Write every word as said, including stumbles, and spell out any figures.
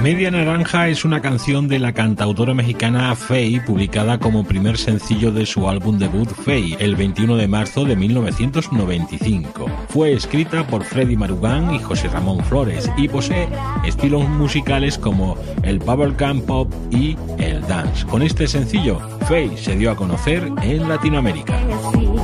Media Naranja es una canción de la cantautora mexicana Faye, publicada como primer sencillo de su álbum debut Faye, el veintiuno de marzo de mil novecientos noventa y cinco. Fue escrita por Freddy Marugán y José Ramón Flores y posee estilos musicales como el bubblegum pop y el dance. Con este sencillo, Faye se dio a conocer en Latinoamérica.